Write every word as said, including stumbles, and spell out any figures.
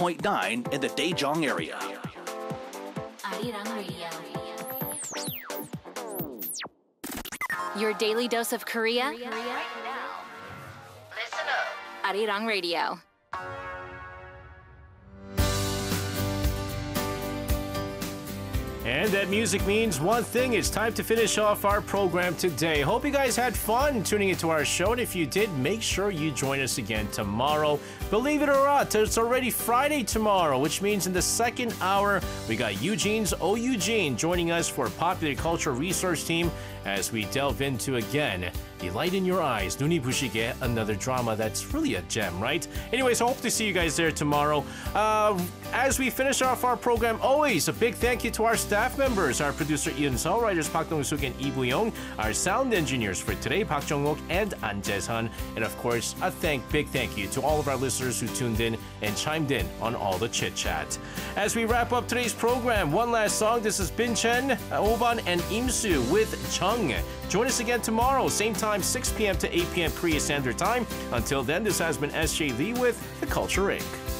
point nine in the Daejeong area. Arirang Radio. Your daily dose of Korea. Right now. Listen up. Arirang Radio. And that music means one thing. It's time to finish off our program today. Hope you guys had fun tuning into our show. And if you did, make sure you join us again tomorrow. Believe it or not, it's already Friday tomorrow, which means in the second hour, we got Eugene's Oh Eugene joining us for Popular Culture Research Team as we delve into, again, The Light in Your Eyes, 눈이 부시게, another drama that's really a gem, right? Anyways, I hope to see you guys there tomorrow. Uh, as we finish off our program, always a big thank you to our staff members, our producer Ian Seo, writers Park Dong-suk and Lee Bu-young, our sound engineers for today, Park Jong-wook and An Jae-sun, and of course, a thank, big thank you to all of our listeners who tuned in and chimed in on all the chit-chat. As we wrap up today's program, one last song. This is Bin Chen, Oban, and Im-soo with Chung. Join us again tomorrow, same time, six p.m. to eight p.m. Korea Standard Time. Until then, this has been S J Lee with The Culture Incorporated.